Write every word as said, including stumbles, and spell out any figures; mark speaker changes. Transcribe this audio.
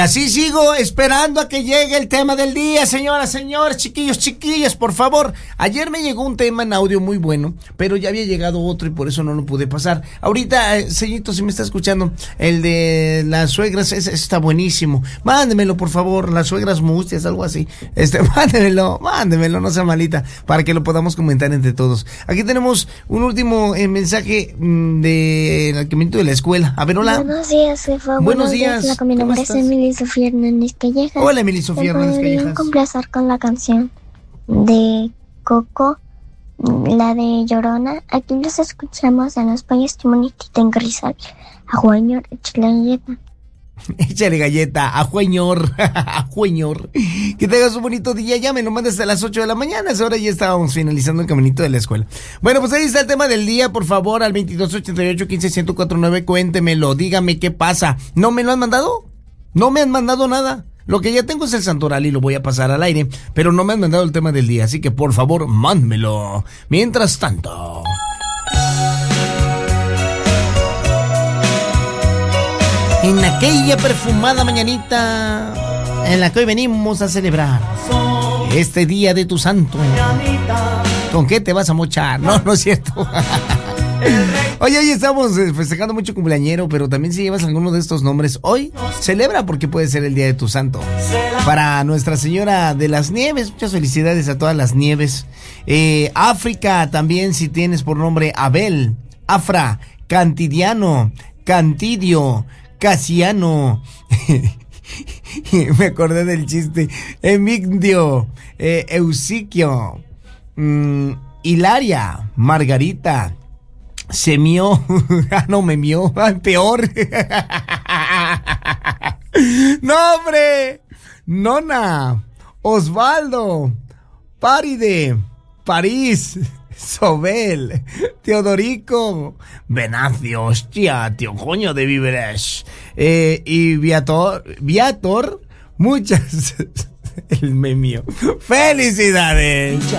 Speaker 1: Así sigo esperando a que llegue el tema del día, señoras, señores, chiquillos, chiquillas, por favor. Ayer me llegó un tema en audio muy bueno, pero ya había llegado otro y por eso no lo pude pasar. Ahorita, eh, señorito, si me está escuchando, el de las suegras, ese está buenísimo. Mándemelo, por favor, las suegras mustias, algo así. Este, mándemelo, mándemelo, no sea malita, para que lo podamos comentar entre todos. Aquí tenemos un último eh, mensaje mmm, del caminito de la escuela. A ver, hola.
Speaker 2: Buenos días, jefa.
Speaker 1: Buenos, Buenos días.
Speaker 2: días. Mi nombre es Emily Sofía Hernández Callejas.
Speaker 1: Hola, Emily Sofía Hernández Callejas.
Speaker 2: Me complacer con la canción de Coco, la de Llorona. Aquí los escuchamos en los Payas Timonitita en Grisal. Ajueñor, échale galleta.
Speaker 1: Échale galleta, ajueñor, ajueñor. Que tengas un bonito día. Ya me lo mandas a las ocho de la mañana. Ahora ya estábamos finalizando el caminito de la escuela. Bueno, pues ahí está el tema del día. Por favor, al veintidós ochenta y ocho quince ciento cuatro nueve, cuéntemelo. Dígame qué pasa. ¿No me lo han mandado? No me han mandado nada. Lo que ya tengo es el santoral y lo voy a pasar al aire, pero no me han mandado el tema del día, así que por favor, mándmelo. Mientras tanto, en aquella perfumada mañanita en la que hoy venimos a celebrar este día de tu santo, ¿con qué te vas a mochar? No, no es cierto. Oye, hoy estamos festejando mucho cumpleañero, pero también si llevas alguno de estos nombres, hoy celebra porque puede ser el día de tu santo. Para Nuestra Señora de las Nieves, muchas felicidades a todas las nieves. Eh, África también, si tienes por nombre Abel, Afra, Cantidiano, Cantidio, Casiano. Me acordé del chiste. Emigdio, eh, Eusiquio, mmm, Hilaria, Margarita. Se mió, ah, no me mió, ah, peor. No, hombre, Nona, Osvaldo, Paride, París, Sobel, Teodorico, Venacio, hostia, tío coño de Víveres, eh, y Viator, Viator, muchas, el me mío. ¡Felicidades!